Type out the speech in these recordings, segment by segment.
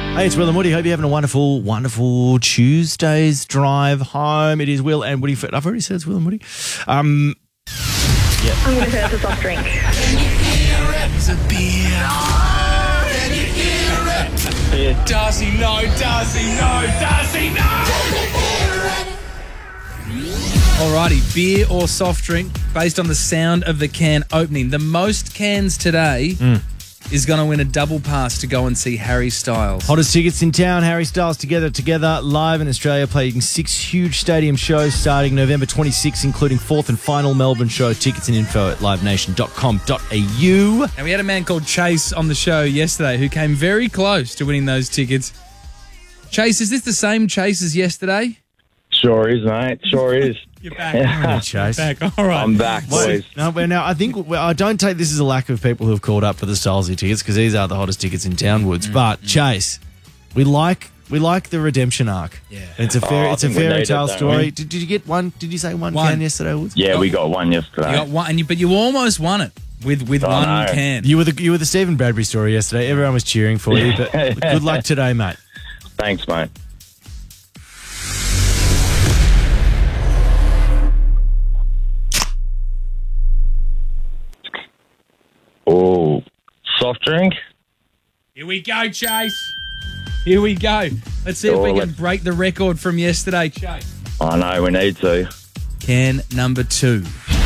Hey, it's Will and Woody. Hope you're having a wonderful, wonderful Tuesday's drive home. It is Will and Woody. I've already said it's Will and Woody. I'm going to say it's a soft drink. It's a beer. Can you hear it? Darcy, no. Darcy, no. Darcy, no. Alrighty, beer or soft drink based on the sound of the can opening. The most cans today is going to win a double pass to go and see Harry Styles. Hottest tickets in town. Harry Styles Together live in Australia, playing 6 huge stadium shows starting November 26, including 4th and final Melbourne show. Tickets and info at livenation.com.au. And we had a man called Chase on the show yesterday who came very close to winning those tickets. Chase, is this the same Chase as yesterday? Sure is, mate. Sure is. You're back. Hey, Chase. You're back. All right. I'm back, boys. Now, I think I don't take this as a lack of people who have called up for the Stylesy tickets because these are the hottest tickets in town, Woods. But Chase, we like the redemption arc. Yeah. And it's a fairy tale story. we? Did you get one? Did you say one One. can yesterday, Woods? Yeah, we got one yesterday. You got one, but you almost won it with one know. can. You were the Stephen Bradbury story yesterday. Everyone was cheering for you, but good luck today, mate. Thanks, mate. Oh, soft drink? Here we go, Chase. Here we go. Let's see if we can break the record from yesterday, Chase. I know, we need to. Can number 2.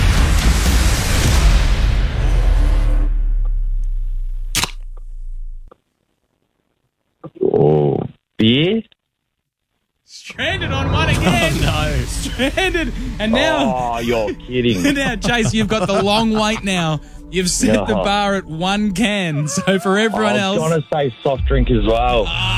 Oh, beer? Stranded on one again. Oh, no. Stranded. And now, Oh, you're kidding. now, Chase, you've got the long wait now. You've set the bar at 1 can. So for everyone I was else, going to say soft drink as well.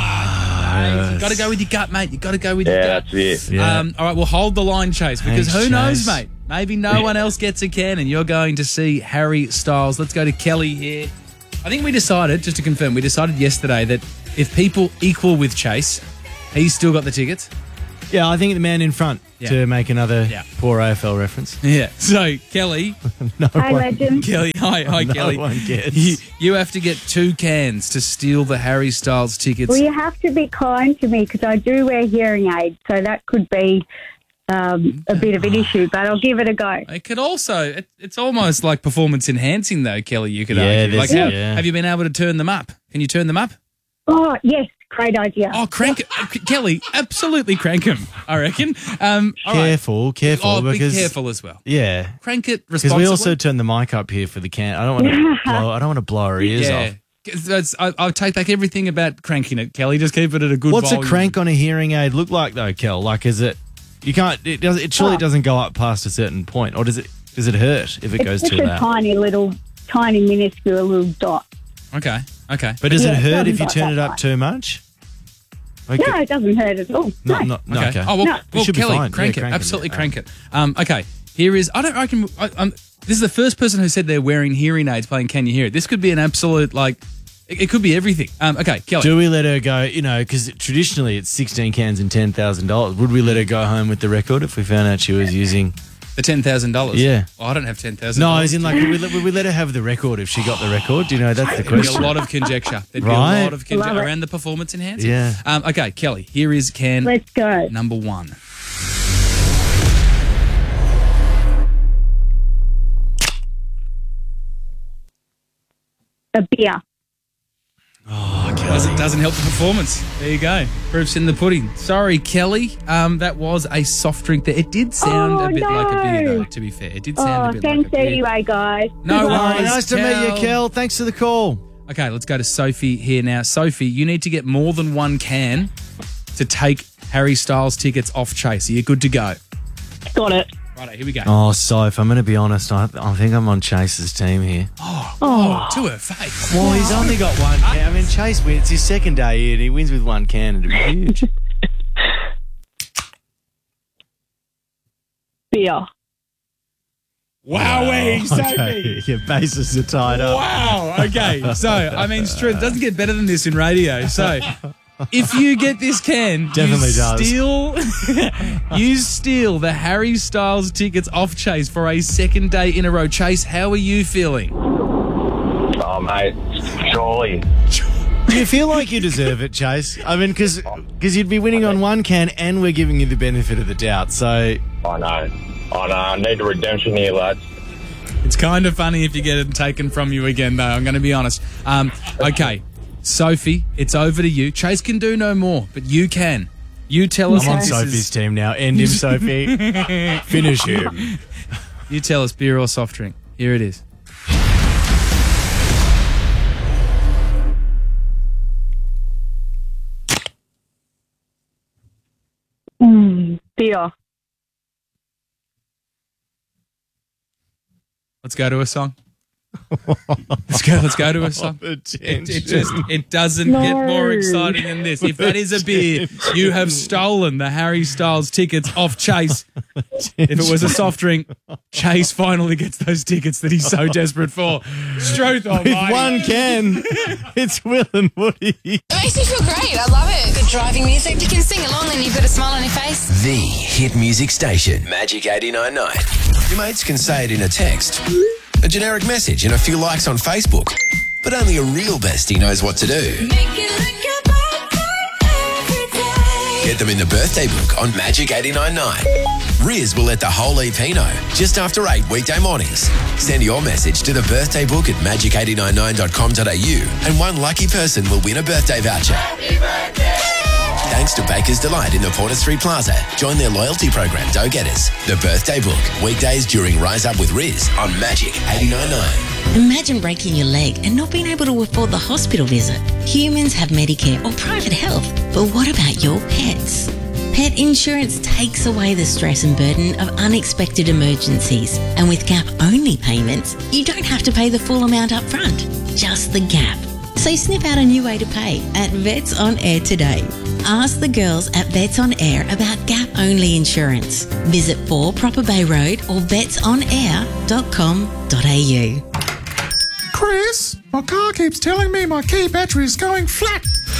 you got to go with your gut, mate. You got to go with your Yeah, gut. that's it. Yeah. All right, we'll hold the line, Chase, because Thanks, who knows, Chase. mate? Maybe no one else gets a can and you're going to see Harry Styles. Let's go to Kelly here. I think we decided, just to confirm, we decided yesterday that if people equal with Chase, he's still got the tickets. Yeah, I think the man in front to make another Yeah. poor AFL reference. Yeah. So, Kelly, No Hi, one, legend. Kelly, hi, no Kelly. one gets. You have to get 2 cans to steal the Harry Styles tickets. Well, you have to be kind to me because I do wear hearing aids, so that could be a bit of an issue, but I'll give it a go. It could also, it's almost like performance enhancing, though, Kelly, you could Yeah, argue. Like, there's- yeah. have you been able to turn them up? Can you turn them up? Oh, yes, great idea. Oh, crank it. Kelly, absolutely crank him, I reckon. All right. Careful, Oh, be because careful as well. yeah, Crank it because responsibly. we also turn the mic up here for the can. I don't want to blow our ears off. I'll take back everything about cranking it, Kelly. Just keep it at a good What's volume. a crank on a hearing aid look like though, Kel? Like, is it? You can't. It does. It surely doesn't go up past a certain point, or does it? Does it hurt if it goes It's too just a loud? tiny, minuscule little dot. Okay. But does Yeah, it it hurt if doesn't you go turn it that up too much? Okay. No, it doesn't hurt at all. No, No. no, Okay. okay. Oh, well, No. well should be Kelly, fine. crank Yeah, it. crank it, Absolutely yeah. crank it. Okay. Here is, I don't reckon, this is the first person who said they're wearing hearing aids playing Can You Hear It? This could be an absolute, like, it could be everything. Okay, Kelly. Do we let her go? You know, because traditionally it's 16 cans and $10,000. Would we let her go home with the record if we found out she was using? The $10,000. Yeah. Oh, I don't have $10,000. No, as in like, would we let her have the record if she got the record? Do you know that's the There'd be a question? lot of conjecture. There'd be Right. a lot of conjecture Love it. around the performance enhancing. Yeah. Okay, Kelly, here is can Let's go. number 1. A beer. Doesn't help the performance. There you go. Proof's in the pudding. Sorry, Kelly. That was a soft drink there. It did sound a bit like a beer, though, to be fair. It did sound a bit Thanks like a beer. anyway, guys. No Goodbye. worries. Nice to meet you, Kel. Thanks for the call. Okay, let's go to Sophie here now. Sophie, you need to get more than 1 can to take Harry Styles tickets off Chase. Are you good to go? Got it. Right, here we go. Oh, Soph, I'm going to be honest. I think I'm on Chase's team here. Oh, to her face. Well, he's only got 1 can. I mean, Chase wins. It's his second day here, and he wins with 1 can. It'd be huge. Beer. Wowee, Sophie. Okay, your bases are tied up. Wow. Okay. So, I mean, it doesn't get better than this in radio. So, if you get this can, Definitely does. You steal the Harry Styles tickets off Chase for a second day in a row. Chase, how are you feeling? Oh, mate, surely. Do you feel like you deserve it, Chase? I mean, because you'd be winning on one can and we're giving you the benefit of the doubt. So I know. I need a redemption here, lads. It's kind of funny if you get it taken from you again, though. I'm going to be honest. Okay, Sophie, it's over to you. Chase can do no more, but you can. You tell us. I'm on if this Sophie's is- team now. End him, Sophie. Finish him. You tell us, beer or soft drink. Here it is. Beer. Let's go to a song. Let's go to a song. It doesn't get more exciting than this. If that is a beer, you have stolen the Harry Styles tickets off Chase. If it was a soft drink, Chase finally gets those tickets that he's so desperate for. Struth With almighty. one can, it's Will and Woody. It makes me feel great. I love it. Good driving music. You can sing along and you've got a smile on your face. The hit music station, Magic 89.9. Your mates can say it in a text, a generic message, and a few likes on Facebook. But only a real bestie knows what to do. Get them in the birthday book on Magic 89.9. Riz will let the whole EP know just after 8 weekday mornings. Send your message to the birthday book at magic899.com.au and one lucky person will win a birthday voucher. Happy birthday! Thanks to Baker's Delight in the Porter Street Plaza. Join their loyalty program, Go Getters. The birthday book, weekdays during Rise Up with Riz on Magic 89.9. Imagine breaking your leg and not being able to afford the hospital visit. Humans have Medicare or private health, but what about your pets? Pet insurance takes away the stress and burden of unexpected emergencies. And with gap-only payments, you don't have to pay the full amount up front, just the gap. So sniff out a new way to pay at Vets On Air today. Ask the girls at Vets On Air about gap-only insurance. Visit 4 Proper Bay Road or vetsonair.com.au. Chris, my car keeps telling me my key battery is going flat.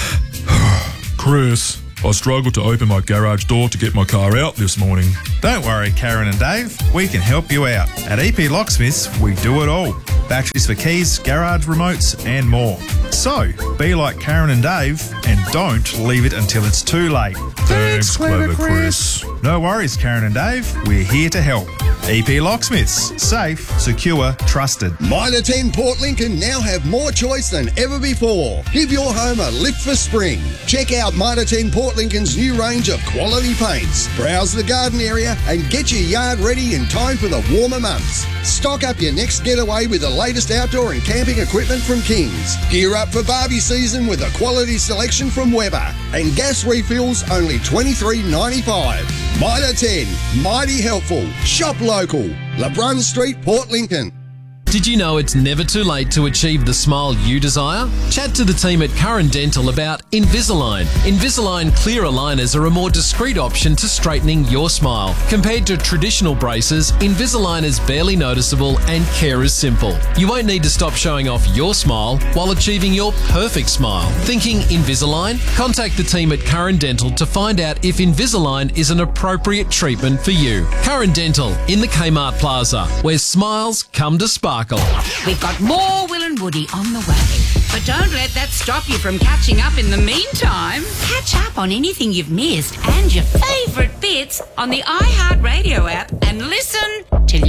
Chris, I struggled to open my garage door to get my car out this morning. Don't worry, Karen and Dave. We can help you out. At EP Locksmiths, we do it all. Batteries for keys, garage remotes, and more. So, be like Karen and Dave and don't leave it until it's too late. Thanks, Clever Chris. No worries, Karen and Dave. We're here to help. EP Locksmiths. Safe, secure, trusted. Mitre 10 Port Lincoln now have more choice than ever before. Give your home a lift for spring. Check out Mitre 10 Port Lincoln's new range of quality paints. Browse the garden area and get your yard ready in time for the warmer months. Stock up your next getaway with the latest outdoor and camping equipment from Kings. Gear up for Barbie season with a quality selection from Weber. And gas refills only $23.95. Mitre 10, mighty helpful. Shop local. LeBrun Street, Port Lincoln. Did you know it's never too late to achieve the smile you desire? Chat to the team at Curran Dental about Invisalign. Invisalign clear aligners are a more discreet option to straightening your smile. Compared to traditional braces, Invisalign is barely noticeable and care is simple. You won't need to stop showing off your smile while achieving your perfect smile. Thinking Invisalign? Contact the team at Curran Dental to find out if Invisalign is an appropriate treatment for you. Curran Dental in the Kmart Plaza, where smiles come to sparkle. We've got more Will and Woody on the way. But don't let that stop you from catching up in the meantime. Catch up on anything you've missed and your favourite bits on the iHeartRadio app and listen till you